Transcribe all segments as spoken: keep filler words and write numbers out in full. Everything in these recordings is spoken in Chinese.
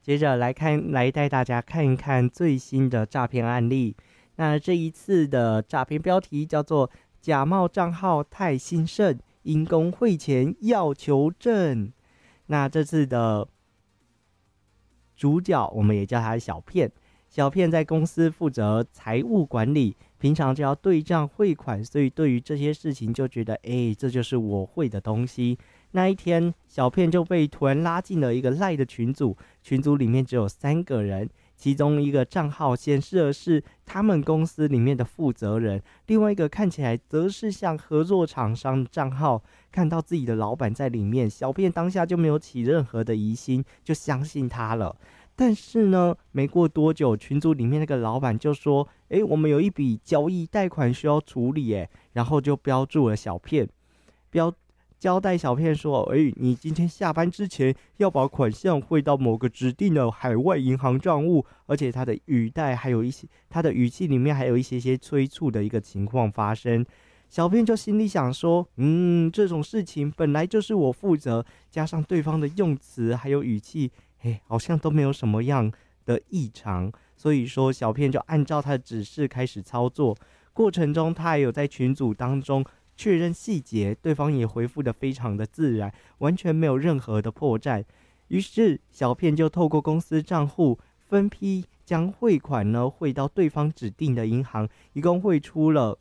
接着来看，来带大家看一看最新的诈骗案例。那这一次的诈骗标题叫做假冒账号太兴盛，因公汇钱要求证。那这次的主角我们也叫他小骗，小骗在公司负责财务管理，平常就要对账汇款，所以对于这些事情就觉得，哎，这就是我会的东西。那一天，小骗就被突然拉进了一个赖的群组，群组里面只有三个人，其中一个账号显示的是他们公司里面的负责人，另外一个看起来则是像合作厂商的账号。看到自己的老板在里面，小骗当下就没有起任何的疑心，就相信他了。但是呢，没过多久，群组里面那个老板就说：“诶，我们有一笔交易贷款需要处理。”诶，然后就标注了小骗，标交代小骗说：“诶，你今天下班之前要把款项汇到某个指定的海外银行账户。”而且他的语带还有一些，他的语气里面还有一些些催促的一个情况发生。小骗就心里想说，嗯，这种事情本来就是我负责，加上对方的用词还有语气，嘿，好像都没有什么样的异常，所以说小骗就按照他的指示开始操作。过程中他还有在群组当中确认细节，对方也回复得非常的自然，完全没有任何的破绽。于是小骗就透过公司账户分批将汇款呢汇到对方指定的银行，一共汇出了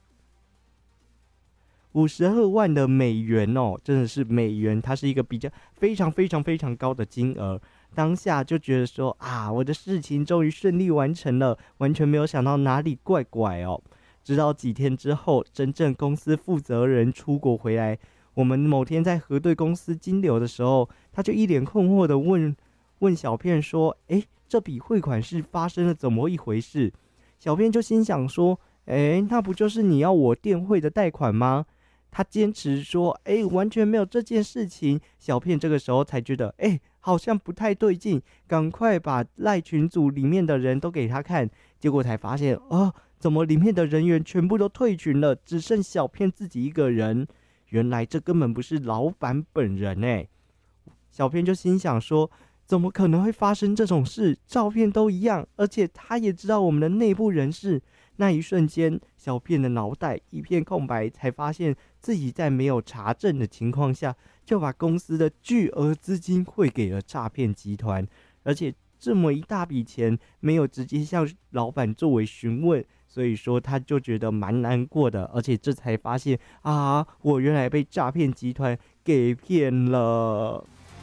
五十二万的美元哦，真的是美元，它是一个比较非常非常非常高的金额。当下就觉得说啊，我的事情终于顺利完成了，完全没有想到哪里怪怪哦。直到几天之后，真正公司负责人出国回来，我们某天在核对公司金流的时候，他就一脸困惑的问问小骗说：“诶，这笔汇款是发生了怎么一回事？”小骗就心想说：“诶，那不就是你要我电汇的贷款吗？”他坚持说：“哎，完全没有这件事情。”小骗这个时候才觉得，哎，好像不太对劲，赶快把赖群组里面的人都给他看，结果才发现，哦，怎么里面的人员全部都退群了，只剩小骗自己一个人？原来这根本不是老板本人哎！小骗就心想说：“怎么可能会发生这种事？照片都一样，而且他也知道我们的内部人士。”那一瞬间，小骗的脑袋一片空白，才发现自己在没有查证的情况下，就把公司的巨额资金汇给了诈骗集团，而且这么一大笔钱没有直接向老板作为询问，所以说他就觉得蛮难过的，而且这才发现啊，我原来被诈骗集团给骗了。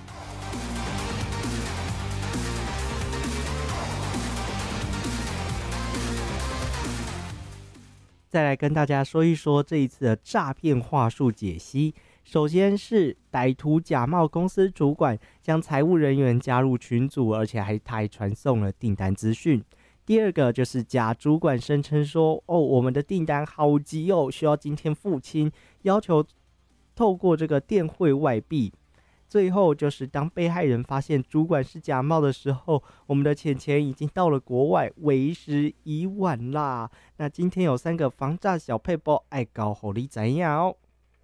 再来跟大家说一说这一次的诈骗话术解析。首先是歹徒假冒公司主管，将财务人员加入群组，而且还他还传送了订单资讯。第二个就是假主管声称说：“哦，我们的订单好急哦，需要今天付清，要求透过这个电汇外币。”最后就是当被害人发现主管是假冒的时候，我们的钱钱已经到了国外，为时已晚啦。那今天有三个防诈小撇步，爱搞互你知影哦。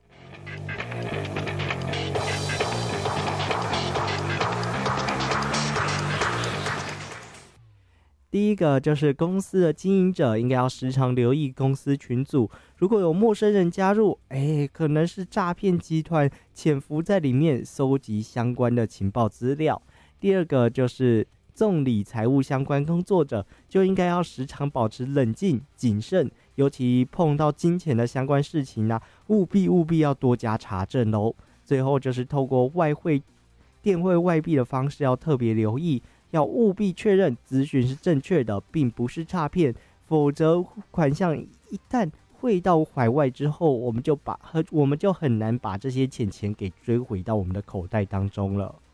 第一个就是公司的经营者应该要时常留意公司群组，如果有陌生人加入，哎，可能是诈骗集团潜伏在里面搜集相关的情报资料。第二个就是纵理财务相关工作者就应该要时常保持冷静谨慎，尤其碰到金钱的相关事情啊，务必务必要多加查证哦。最后就是透过外汇电汇外币的方式要特别留意，要务必确认资讯是正确的，并不是诈骗，否则款项一旦汇到海外之后，我们就把我们就很难把这些钱钱给追回到我们的口袋当中了。